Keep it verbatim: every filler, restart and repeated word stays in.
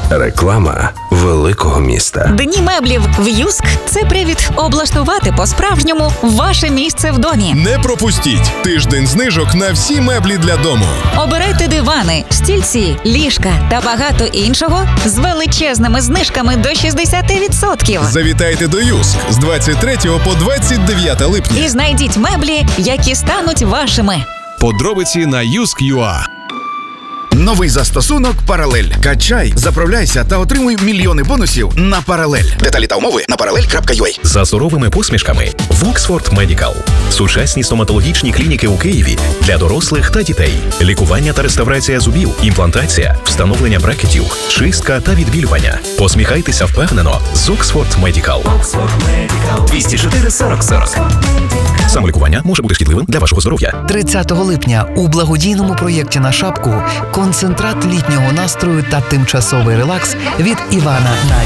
Реклама великого міста. Дні меблів в Юск – це привід облаштувати по-справжньому ваше місце в домі. Не пропустіть тиждень знижок на всі меблі для дому. Обирайте дивани, стільці, ліжка та багато іншого з величезними знижками до шістдесят відсотків. Завітайте до Юск з двадцять третього по двадцять дев'яте липня. І знайдіть меблі, які стануть вашими. Подробиці на юск крапка ю а. Новий застосунок «Паралель». Качай, заправляйся та отримуй мільйони бонусів на «Паралель». Деталі та умови на паралель крапка ю а. За суровими посмішками Воксфорд Медикал. Сучасні стоматологічні клініки у Києві для дорослих та дітей. Лікування та реставрація зубів, імплантація, встановлення брекетів, чистка та відбілювання. Посміхайтеся впевнено з Воксфорд Медикал. двісті чотири сорок сорок. Самолікування може бути шкідливим для вашого здоров'я. тридцятого липня у благодійному проєкті «На шапку» концентрат літнього настрою та тимчасовий релакс від Івана Наді.